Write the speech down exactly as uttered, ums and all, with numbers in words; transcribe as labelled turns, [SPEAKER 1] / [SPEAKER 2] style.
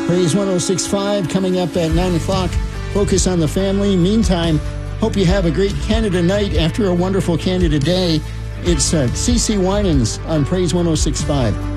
[SPEAKER 1] Praise one oh six point five coming up at nine o'clock. Focus on the family. Meantime, hope you have a great Canada night after a wonderful Canada Day. It's uh, C C Winans on Praise one oh six point five.